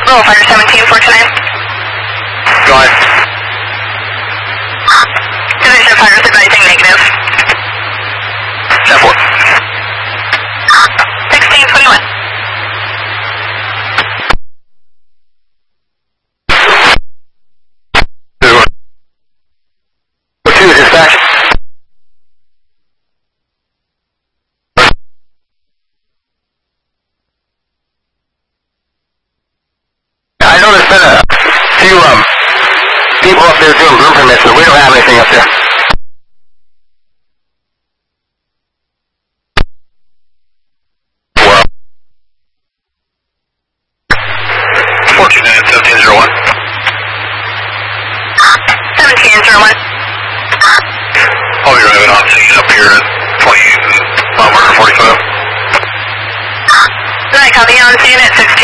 Roll Fighter 17, 429. Go ahead. Division of Fighters advising negative. 10-4. 1621. Two, dispatch. I know there's been a few people up there doing room permits, but we don't have anything up there. Well, 429-1701. 1701. I'll be driving on scene up here at 20 mile marker 45. Right, copy on scene at 6